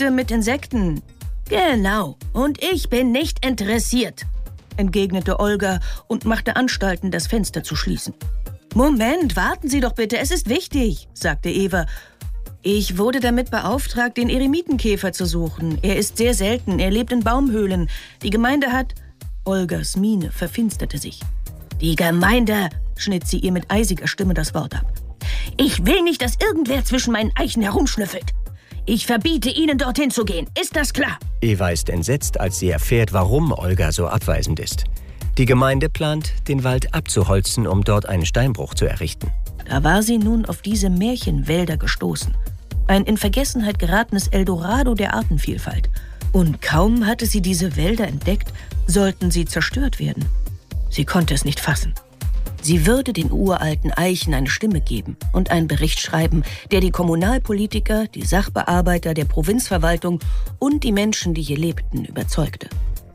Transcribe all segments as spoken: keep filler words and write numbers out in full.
Waldbrände mit Insekten. Genau, und ich bin nicht interessiert, entgegnete Olga und machte Anstalten, das Fenster zu schließen. Moment, warten Sie doch bitte, es ist wichtig, sagte Eva. Ich wurde damit beauftragt, den Eremitenkäfer zu suchen. Er ist sehr selten, er lebt in Baumhöhlen. Die Gemeinde hat... Olgas Miene verfinsterte sich. Die Gemeinde, schnitt sie ihr mit eisiger Stimme das Wort ab. Ich will nicht, dass irgendwer zwischen meinen Eichen herumschnüffelt. Ich verbiete Ihnen, dorthin zu gehen. Ist das klar? Eva ist entsetzt, als sie erfährt, warum Olga so abweisend ist. Die Gemeinde plant, den Wald abzuholzen, um dort einen Steinbruch zu errichten. Da war sie nun auf diese Märchenwälder gestoßen. Ein in Vergessenheit geratenes Eldorado der Artenvielfalt. Und kaum hatte sie diese Wälder entdeckt, sollten sie zerstört werden. Sie konnte es nicht fassen. Sie würde den uralten Eichen eine Stimme geben und einen Bericht schreiben, der die Kommunalpolitiker, die Sachbearbeiter der Provinzverwaltung und die Menschen, die hier lebten, überzeugte.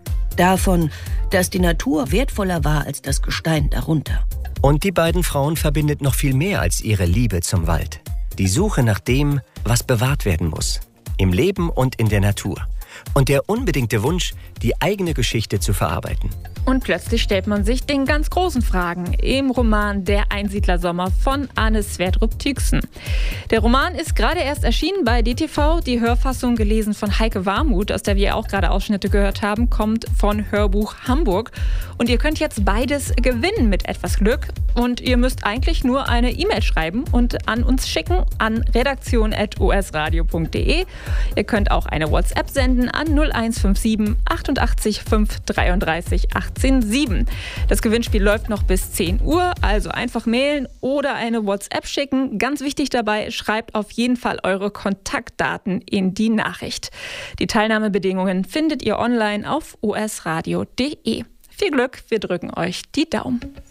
Davon, dass die Natur wertvoller war als das Gestein darunter. Und die beiden Frauen verbindet noch viel mehr als ihre Liebe zum Wald. Die Suche nach dem, was bewahrt werden muss. Im Leben und in der Natur. Und der unbedingte Wunsch, die eigene Geschichte zu verarbeiten. Und plötzlich stellt man sich den ganz großen Fragen im Roman Der Einsiedlersommer von Anne Sverdrup-Tüxen. Der Roman ist gerade erst erschienen bei D T V. Die Hörfassung, gelesen von Heike Warmuth, aus der wir auch gerade Ausschnitte gehört haben, kommt von Hörbuch Hamburg. Und ihr könnt jetzt beides gewinnen mit etwas Glück. Und ihr müsst eigentlich nur eine E-Mail schreiben und an uns schicken an redaktion at o s radio punkt de. Ihr könnt auch eine WhatsApp senden an null eins fünf sieben achtundachtzig fünf dreiunddreißig achtzehn sieben. Das Gewinnspiel läuft noch bis zehn Uhr, also einfach mailen oder eine WhatsApp schicken. Ganz wichtig dabei, schreibt auf jeden Fall eure Kontaktdaten in die Nachricht. Die Teilnahmebedingungen findet ihr online auf o s radio punkt de. Viel Glück, wir drücken euch die Daumen.